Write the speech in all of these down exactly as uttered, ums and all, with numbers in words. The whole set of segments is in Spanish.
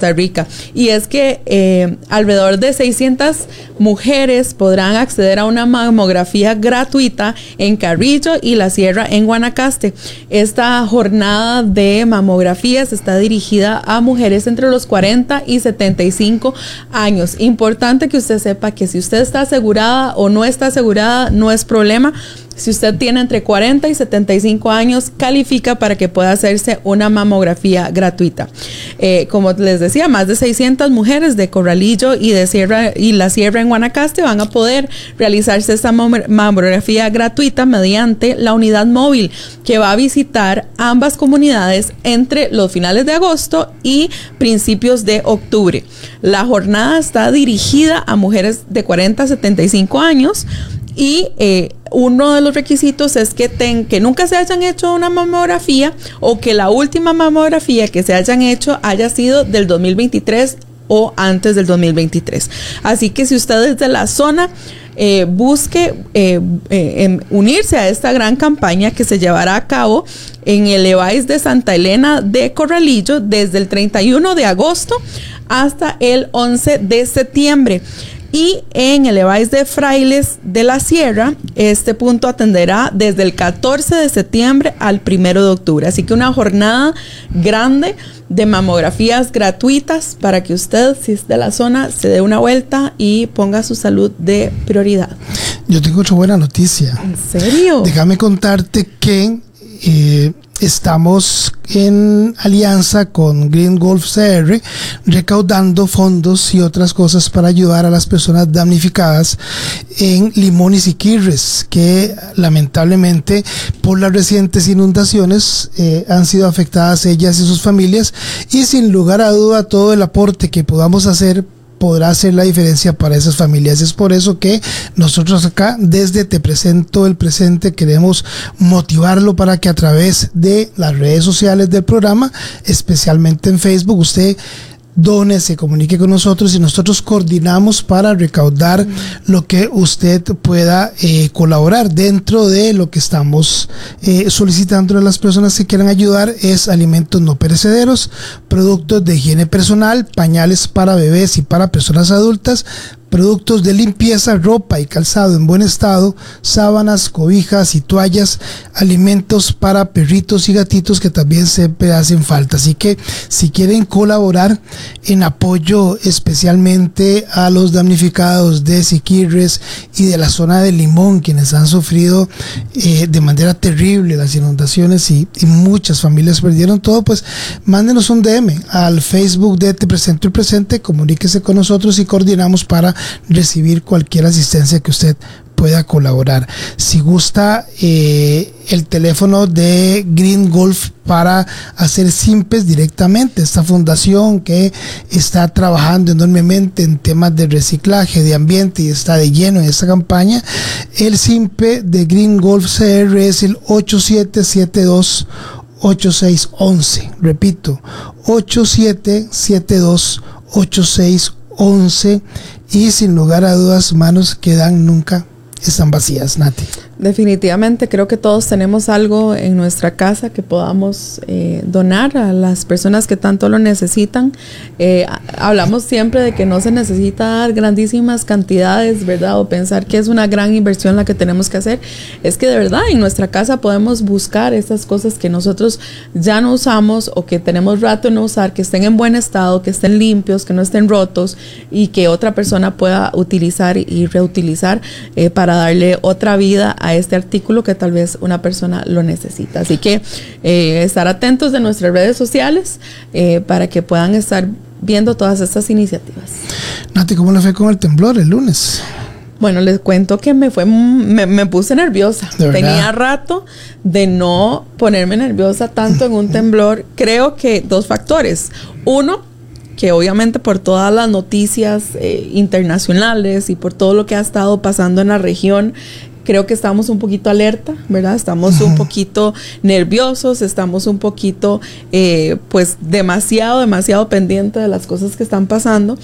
Costa Rica. Y es que eh, alrededor de seiscientas mujeres podrán acceder a una mamografía gratuita en Carrillo y La Sierra en Guanacaste. Esta jornada de mamografías está dirigida a mujeres entre los cuarenta y setenta y cinco años. Importante que usted sepa que si usted está asegurada o no está asegurada, no es problema. Si usted tiene entre cuarenta y setenta y cinco años, califica para que pueda hacerse una mamografía gratuita. Eh, como les decía, más de seiscientas mujeres de Corralillo y de Sierra y La Sierra en Guanacaste van a poder realizarse esta mamografía gratuita mediante la unidad móvil que va a visitar ambas comunidades entre los finales de agosto y principios de octubre. La jornada está dirigida a mujeres de cuarenta a setenta y cinco años y eh, uno de los requisitos es que, ten, que nunca se hayan hecho una mamografía o que la última mamografía que se hayan hecho haya sido del dos mil veintitrés o antes del dos mil veintitrés. Así que si usted es de la zona, eh, busque eh, eh, en unirse a esta gran campaña que se llevará a cabo en el E V A I S de Santa Elena de Corralillo desde el treinta y uno de agosto hasta el once de septiembre. Y en el E V A I S de Frailes de la Sierra, este punto atenderá desde el catorce de septiembre al primero de octubre. Así que una jornada grande de mamografías gratuitas para que usted, si es de la zona, se dé una vuelta y ponga su salud de prioridad. Yo tengo otra buena noticia. ¿En serio? Déjame contarte que eh, estamos en alianza con Green Golf C R recaudando fondos y otras cosas para ayudar a las personas damnificadas en Limón y Siquirres, que lamentablemente por las recientes inundaciones eh, han sido afectadas ellas y sus familias, y sin lugar a duda todo el aporte que podamos hacer podrá hacer la diferencia para esas familias. Es por eso que nosotros acá desde Te Presento el Presente queremos motivarlo para que a través de las redes sociales del programa, especialmente en Facebook, usted done, se comunique con nosotros y nosotros coordinamos para recaudar lo que usted pueda eh, colaborar. Dentro de lo que estamos eh, solicitando a las personas que quieran ayudar es alimentos no perecederos, productos de higiene personal, pañales para bebés y para personas adultas, productos de limpieza, ropa y calzado en buen estado, sábanas, cobijas y toallas, alimentos para perritos y gatitos que también siempre hacen falta. Así que si quieren colaborar en apoyo especialmente a los damnificados de Siquirres y de la zona de Limón, quienes han sufrido eh, de manera terrible las inundaciones y, y muchas familias perdieron todo, pues mándenos un D M al Facebook de Te Presento el Presente, comuníquese con nosotros y coordinamos para recibir cualquier asistencia que usted pueda colaborar. Si gusta eh, el teléfono de Green Golf para hacer simpes directamente, esta fundación que está trabajando enormemente en temas de reciclaje, de ambiente y está de lleno en esta campaña, el simpe de Green Golf C R es el ocho siete siete dos ocho seis once. Repito, ocho siete siete dos ocho seis once, y sin lugar a dudas, manos que dan nunca están vacías. Nati. Definitivamente creo que todos tenemos algo en nuestra casa que podamos eh, donar a las personas que tanto lo necesitan. Eh, hablamos siempre de que no se necesita dar grandísimas cantidades, ¿verdad? O pensar que es una gran inversión la que tenemos que hacer. Es que de verdad en nuestra casa podemos buscar estas cosas que nosotros ya no usamos o que tenemos rato en no usar, que estén en buen estado, que estén limpios, que no estén rotos y que otra persona pueda utilizar y reutilizar eh, para darle otra vida a este artículo que tal vez una persona lo necesita. Así que eh, estar atentos de nuestras redes sociales eh, para que puedan estar viendo todas estas iniciativas. Nati, ¿cómo le fue con el temblor el lunes? Bueno, les cuento que me fue me, me puse nerviosa. Tenía rato de no ponerme nerviosa tanto en un temblor. Creo que dos factores. Uno, que obviamente por todas las noticias eh, internacionales y por todo lo que ha estado pasando en la región, creo que estamos un poquito alerta, ¿verdad? Estamos uh-huh. un poquito nerviosos, estamos un poquito, eh, pues, demasiado, demasiado pendientes de las cosas que están pasando.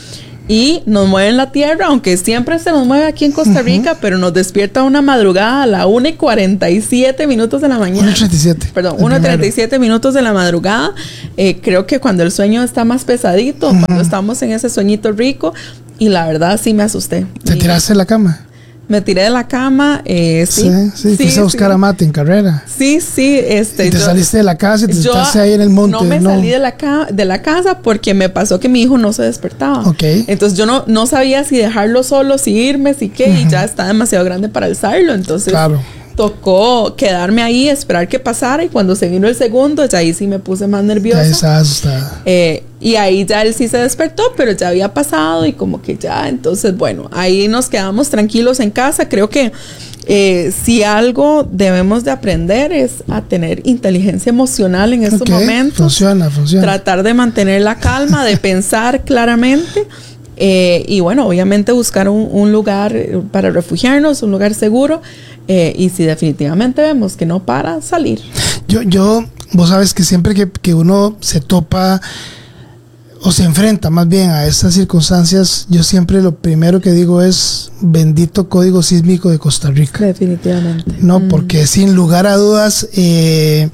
y nos mueven la tierra, aunque siempre se nos mueve aquí en Costa Rica, uh-huh. pero nos despierta una madrugada a la una y cuarenta y siete minutos de la mañana. una y treinta y siete. Perdón, una y treinta y siete minutos de la madrugada. Eh, creo que cuando el sueño está más pesadito, uh-huh. cuando estamos en ese sueñito rico, y la verdad sí me asusté. ¿Te y, tiraste de la cama? Me tiré de la cama, eh, sí. Sí, sí, sí fuiste a buscar sí. a Mate en carrera. Sí, sí. Este, y te yo, saliste de la casa y te yo sentaste ahí en el monte. No me no. salí de la, ca- de la casa porque me pasó que mi hijo no se despertaba. Okay. Entonces yo no, no sabía si dejarlo solo, si irme, si qué, uh-huh. y ya está demasiado grande para alzarlo. Entonces claro. tocó quedarme ahí, esperar que pasara, y cuando se vino el segundo, ya ahí sí me puse más nerviosa. Ya estaba asustada. Eh, y ahí ya él sí se despertó, pero ya había pasado y como que ya, entonces bueno, ahí nos quedamos tranquilos en casa. Creo que eh, si algo debemos de aprender es a tener inteligencia emocional en estos okay. momentos. Funciona, funciona. Tratar de mantener la calma, de pensar claramente. Eh, y bueno, obviamente buscar un, un lugar para refugiarnos, un lugar seguro. Eh, y si definitivamente vemos que no para, salir. Yo, yo, vos sabes que siempre que, que uno se topa o se enfrenta más bien a estas circunstancias, yo siempre lo primero que digo es bendito código sísmico de Costa Rica. Definitivamente. No, mm. porque sin lugar a dudas, eh,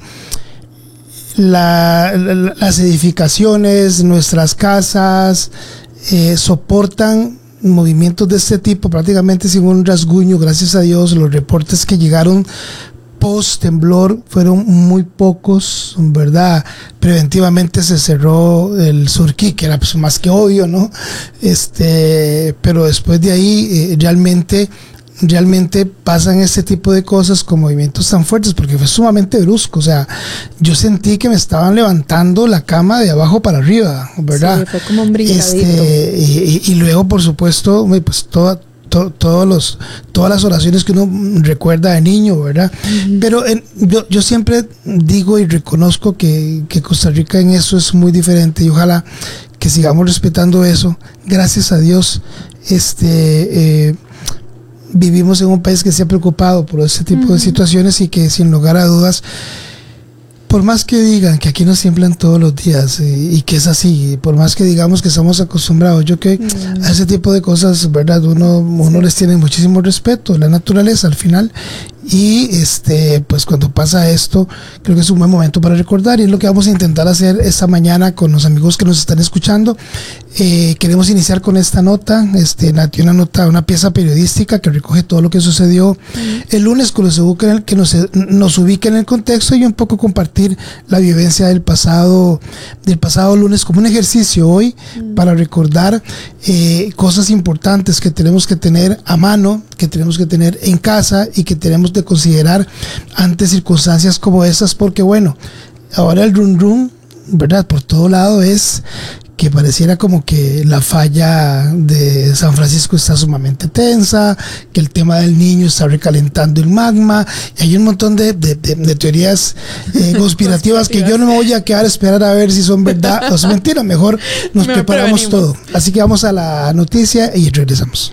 la, la, las edificaciones, nuestras casas, eh, soportan movimientos de este tipo prácticamente sin un rasguño. Gracias a Dios, los reportes que llegaron post temblor fueron muy pocos, ¿verdad? Preventivamente se cerró el Surquí, que era pues más que obvio, ¿no? Este, pero después de ahí eh, realmente realmente pasan este tipo de cosas con movimientos tan fuertes, porque fue sumamente brusco. O sea, yo sentí que me estaban levantando la cama de abajo para arriba, ¿verdad? Sí, fue como un brincadito. Este, y, y, y luego, por supuesto, pues toda To, todos los, todas las oraciones que uno recuerda de niño, ¿verdad? Uh-huh. Pero en, yo, yo siempre digo y reconozco que, que Costa Rica en eso es muy diferente, y ojalá que sigamos respetando eso. Gracias a Dios, este eh, vivimos en un país que se ha preocupado por este tipo uh-huh. de situaciones, y que sin lugar a dudas, por más que digan que aquí nos tiemblan todos los días, y, y que es así, por más que digamos que estamos acostumbrados, yo que mm. a ese tipo de cosas, ¿verdad? Uno, uno sí. les tiene muchísimo respeto, la naturaleza al final, y este pues cuando pasa esto, creo que es un buen momento para recordar, y es lo que vamos a intentar hacer esta mañana con los amigos que nos están escuchando. Eh, queremos iniciar con esta nota, este, una nota, una pieza periodística que recoge todo lo que sucedió mm. el lunes, que nos ubica en el, que nos, nos ubica en el contexto, y un poco compartir la vivencia del pasado del pasado lunes como un ejercicio hoy mm. para recordar eh, cosas importantes que tenemos que tener a mano, que tenemos que tener en casa, y que tenemos de considerar ante circunstancias como estas, porque bueno, ahora el run run, ¿verdad? Por todo lado es que pareciera como que la falla de San Francisco está sumamente tensa, que el tema del niño está recalentando el magma, y hay un montón de, de, de, de teorías eh, conspirativas que yo no me voy a quedar a esperar a ver si son verdad o son mentiras. Mejor nos me preparamos prevenimos. todo. Así que vamos a la noticia y regresamos.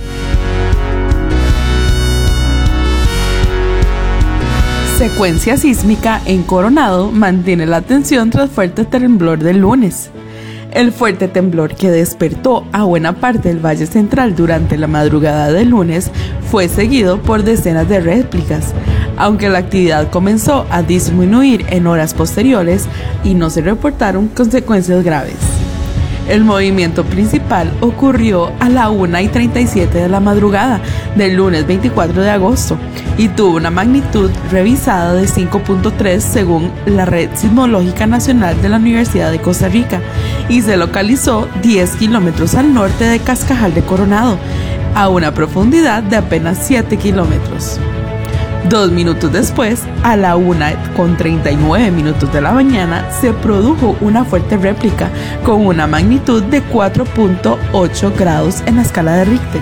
Secuencia sísmica en Coronado mantiene la atención tras fuerte temblor del lunes. El fuerte temblor que despertó a buena parte del Valle Central durante la madrugada del lunes fue seguido por decenas de réplicas, aunque la actividad comenzó a disminuir en horas posteriores y no se reportaron consecuencias graves. El movimiento principal ocurrió a la una y treinta y siete de la madrugada del lunes veinticuatro de agosto y tuvo una magnitud revisada de cinco punto tres según la Red Sismológica Nacional de la Universidad de Costa Rica, y se localizó diez kilómetros al norte de Cascajal de Coronado, a una profundidad de apenas siete kilómetros. Dos minutos después, a la una con treinta y nueve minutos de la mañana, se produjo una fuerte réplica con una magnitud de cuatro punto ocho grados en la escala de Richter.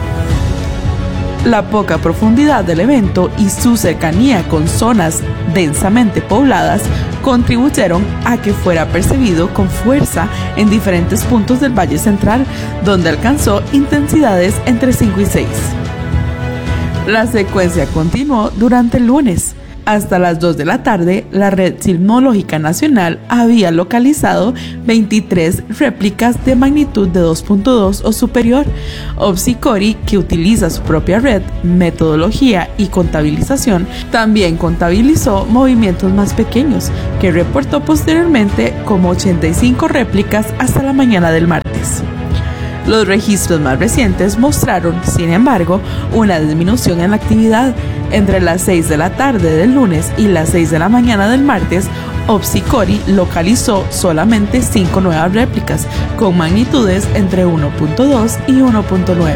La poca profundidad del evento y su cercanía con zonas densamente pobladas contribuyeron a que fuera percibido con fuerza en diferentes puntos del Valle Central, donde alcanzó intensidades entre cinco y seis. La secuencia continuó durante el lunes, Hasta las dos de la tarde, la Red Sismológica Nacional había localizado veintitrés réplicas de magnitud de dos punto dos o superior. Opsicori, que utiliza su propia red, metodología y contabilización, también contabilizó movimientos más pequeños, que reportó posteriormente como ochenta y cinco réplicas hasta la mañana del martes. Los registros más recientes mostraron, sin embargo, una disminución en la actividad. Entre las seis de la tarde del lunes y las seis de la mañana del martes, Opsicori localizó solamente cinco nuevas réplicas, con magnitudes entre uno punto dos y uno punto nueve.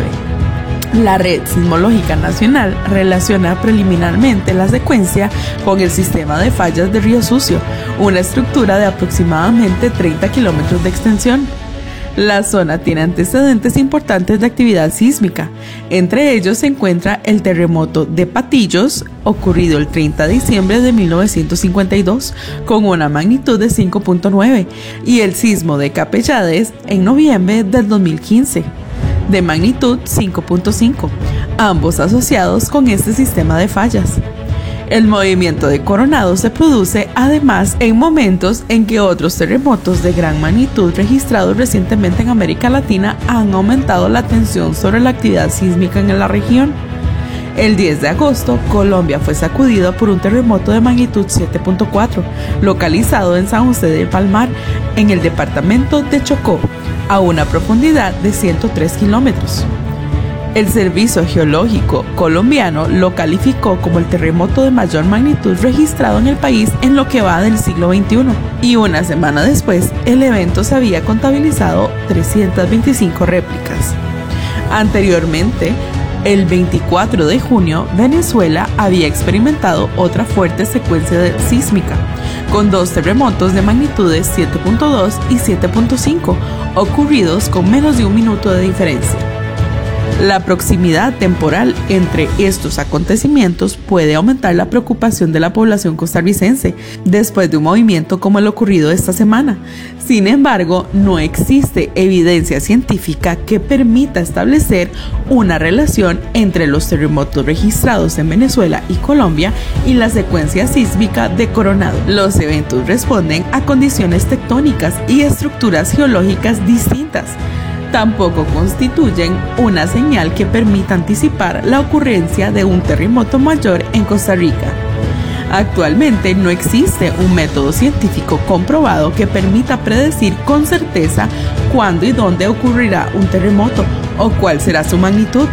La Red Sismológica Nacional relaciona preliminarmente la secuencia con el sistema de fallas de Río Sucio, una estructura de aproximadamente treinta kilómetros de extensión. La zona tiene antecedentes importantes de actividad sísmica. Entre ellos se encuentra el terremoto de Patillos, ocurrido el treinta de diciembre de mil novecientos cincuenta y dos, con una magnitud de cinco punto nueve, y el sismo de Capellades en noviembre del dos mil quince, de magnitud cinco punto cinco, ambos asociados con este sistema de fallas. El movimiento de Coronado se produce además en momentos en que otros terremotos de gran magnitud registrados recientemente en América Latina han aumentado la tensión sobre la actividad sísmica en la región. El diez de agosto, Colombia fue sacudida por un terremoto de magnitud siete punto cuatro, localizado en San José del Palmar, en el departamento de Chocó, a una profundidad de ciento tres kilómetros. El Servicio Geológico colombiano lo calificó como el terremoto de mayor magnitud registrado en el país en lo que va del siglo veintiuno, y una semana después el evento se había contabilizado trescientas veinticinco réplicas. Anteriormente, el veinticuatro de junio, Venezuela había experimentado otra fuerte secuencia de sísmica, con dos terremotos de magnitudes siete punto dos y siete punto cinco, ocurridos con menos de un minuto de diferencia. La proximidad temporal entre estos acontecimientos puede aumentar la preocupación de la población costarricense después de un movimiento como el ocurrido esta semana. Sin embargo, no existe evidencia científica que permita establecer una relación entre los terremotos registrados en Venezuela y Colombia y la secuencia sísmica de Coronado. Los eventos responden a condiciones tectónicas y estructuras geológicas distintas. Tampoco constituyen una señal que permita anticipar la ocurrencia de un terremoto mayor en Costa Rica. Actualmente no existe un método científico comprobado que permita predecir con certeza cuándo y dónde ocurrirá un terremoto o cuál será su magnitud.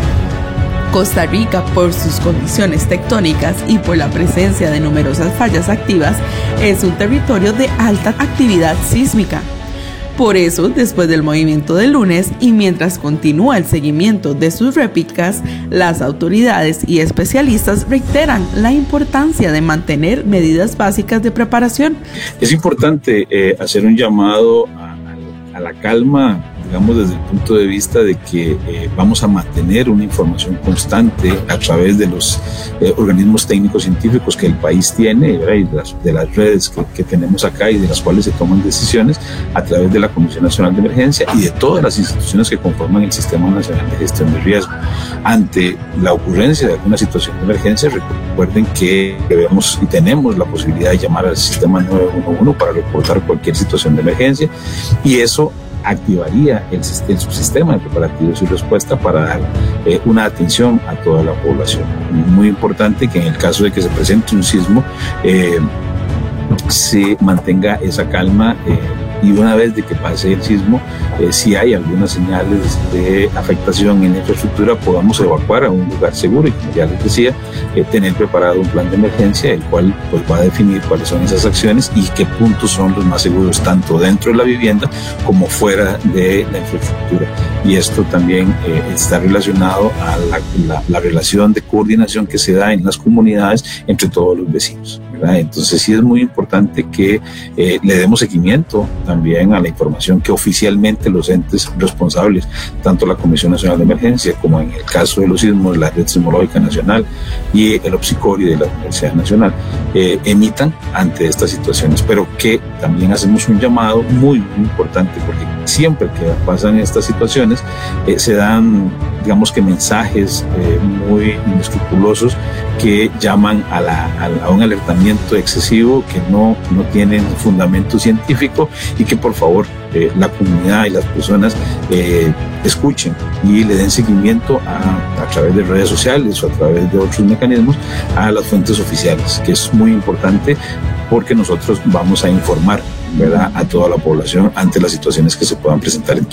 Costa Rica, por sus condiciones tectónicas y por la presencia de numerosas fallas activas, es un territorio de alta actividad sísmica. Por eso, después del movimiento del lunes y mientras continúa el seguimiento de sus réplicas, las autoridades y especialistas reiteran la importancia de mantener medidas básicas de preparación. Es importante eh, hacer un llamado a, a la calma, digamos desde el punto de vista de que eh, vamos a mantener una información constante a través de los eh, organismos técnicos científicos que el país tiene, ¿verdad? Y de las, de las redes que, que tenemos acá y de las cuales se toman decisiones a través de la Comisión Nacional de Emergencia y de todas las instituciones que conforman el Sistema Nacional de Gestión de Riesgo. Ante la ocurrencia de alguna situación de emergencia, recuerden que debemos y tenemos la posibilidad de llamar al sistema nueve uno uno para reportar cualquier situación de emergencia, y eso activaría el, el subsistema de preparativos y respuesta para dar eh, una atención a toda la población. Muy importante que en el caso de que se presente un sismo eh, se mantenga esa calma eh, y una vez de que pase el sismo, eh, si hay algunas señales de afectación en la infraestructura, podamos evacuar a un lugar seguro y, como ya les decía, eh, tener preparado un plan de emergencia, el cual pues, va a definir cuáles son esas acciones y qué puntos son los más seguros, tanto dentro de la vivienda como fuera de la infraestructura. Y esto también eh, está relacionado a la, la, la relación de coordinación que se da en las comunidades entre todos los vecinos, ¿verdad? Entonces sí es muy importante que eh, le demos seguimiento también a la información que oficialmente los entes responsables, tanto la Comisión Nacional de Emergencia como en el caso de los sismos, la Red Sismológica Nacional y el Opsicori de la Universidad Nacional, eh, emitan ante estas situaciones, pero que también hacemos un llamado muy, muy importante, porque siempre que pasan estas situaciones eh, se dan digamos que mensajes eh, muy inescrupulosos que llaman a, la, a, a un alertamiento excesivo que no, no tienen fundamento científico y que por favor eh, la comunidad y las personas eh, escuchen y le den seguimiento a, a través de redes sociales o a través de otros mecanismos a las fuentes oficiales, que es muy importante porque nosotros vamos a informar, ¿verdad?, a toda la población ante las situaciones que se puedan presentar en